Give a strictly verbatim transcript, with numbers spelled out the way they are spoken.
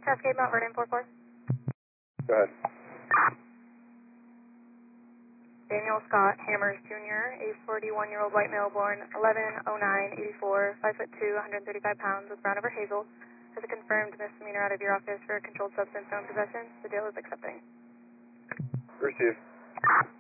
Cascade Mount Vernon four four. Go ahead. Daniel Scott Hammers Junior, a forty-one-year-old white male born eleven oh nine eighty-four, five foot two, one hundred thirty-five pounds, with brown over hazel, has a confirmed misdemeanor out of your office for controlled substance known possession. The deal is accepting. Receive.